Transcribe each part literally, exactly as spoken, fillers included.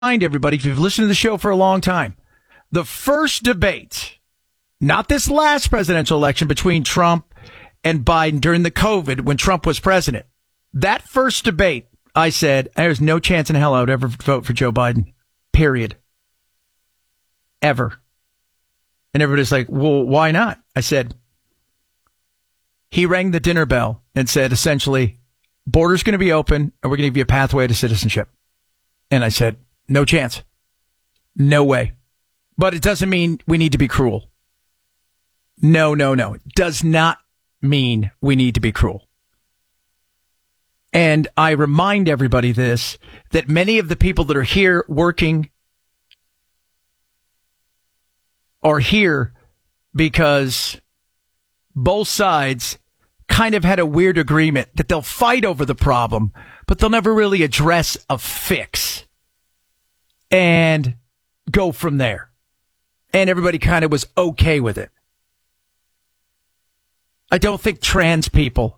Remind everybody, if you've listened to the show for a long time, the first debate, not this last presidential election between Trump and Biden during the COVID when Trump was president, that first debate, I said, there's no chance in hell I would ever vote for Joe Biden, period. Ever. And everybody's like, well, why not? I said, he rang the dinner bell and said, essentially, border's going to be open and we're going to give you a pathway to citizenship. And I said, no chance. No way. But it doesn't mean we need to be cruel. No, no, no. It does not mean we need to be cruel. And I remind everybody this, that many of the people that are here working are here because both sides kind of had a weird agreement that they'll fight over the problem, but they'll never really address a fix and go from there. And everybody kind of was okay with it. I don't think trans people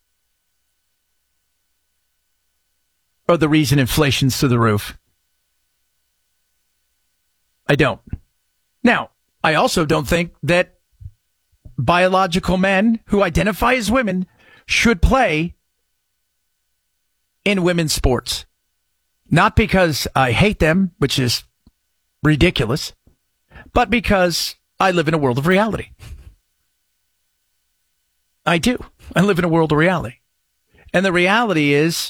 are the reason inflation's through the roof. I don't. Now, I also don't think that biological men who identify as women should play in women's sports. Not because I hate them, which is ridiculous, but because I live in a world of reality. I do. I live in a world of reality. And the reality is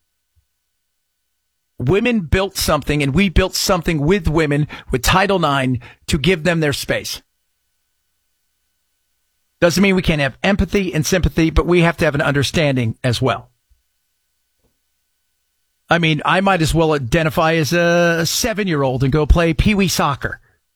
women built something, and we built something with women with Title nine to give them their space. Doesn't mean we can't have empathy and sympathy, but we have to have an understanding as well. I mean, I might as well identify as a seven-year-old and go play pee-wee soccer.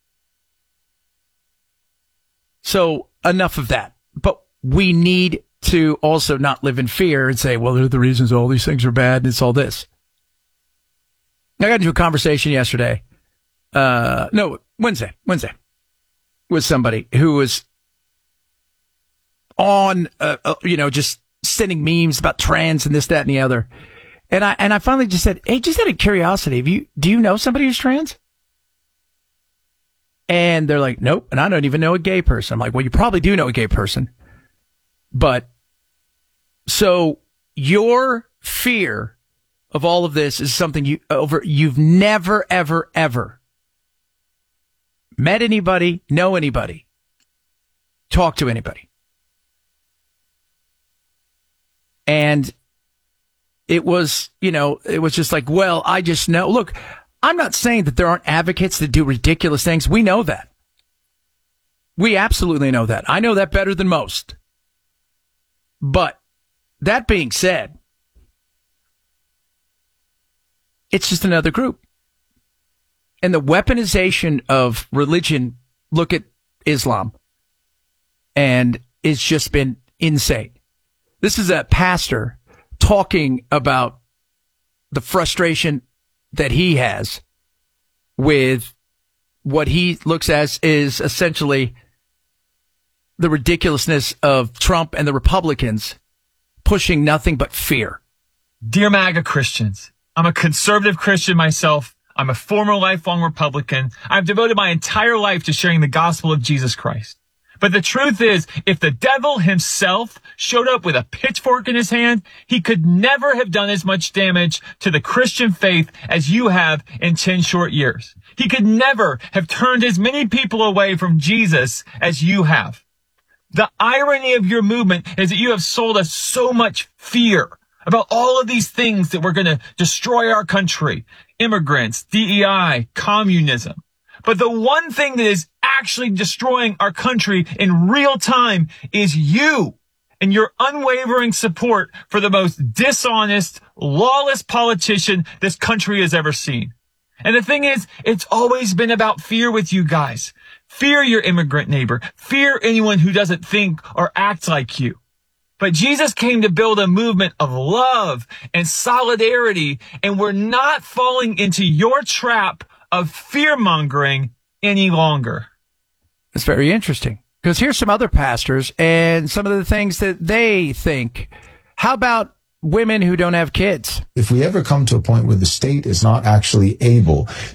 So enough of that. But we need to also not live in fear and say, well, they're the reasons all these things are bad and it's all this. I got into a conversation yesterday. Uh, no, Wednesday, Wednesday with somebody who was on, uh, uh, you know, just sending memes about trans and this, that, and the other. And I, and I finally just said, hey, just out of curiosity, have you, do you know somebody who's trans? And they're like, nope. And I don't even know a gay person. I'm like, well, you probably do know a gay person. But so your fear of all of this is something you over, you've never, ever, ever met anybody, know anybody, talk to anybody. And it was, you know, it was just like, well, I just know. Look, I'm not saying that there aren't advocates that do ridiculous things. We know that. We absolutely know that. I know that better than most. But that being said, it's just another group. And the weaponization of religion, look at Islam, and it's just been insane. This is a pastor talking about the frustration that he has with what he looks as is essentially the ridiculousness of Trump and the Republicans pushing nothing but fear. Dear MAGA Christians, I'm a conservative Christian myself. I'm a former lifelong Republican. I've devoted my entire life to sharing the gospel of Jesus Christ. But the truth is, if the devil himself showed up with a pitchfork in his hand, he could never have done as much damage to the Christian faith as you have in ten short years. He could never have turned as many people away from Jesus as you have. The irony of your movement is that you have sold us so much fear about all of these things that were going to destroy our country. Immigrants, D E I, communism. But the one thing that is actually destroying our country in real time is you and your unwavering support for the most dishonest, lawless politician this country has ever seen. And the thing is, it's always been about fear with you guys. Fear your immigrant neighbor. Fear anyone who doesn't think or act like you. But Jesus came to build a movement of love and solidarity, and we're not falling into your trap of fear-mongering any longer. It's very interesting, because here's some other pastors and some of the things that they think. How about women who don't have kids. If we ever come to a point where the state is not actually able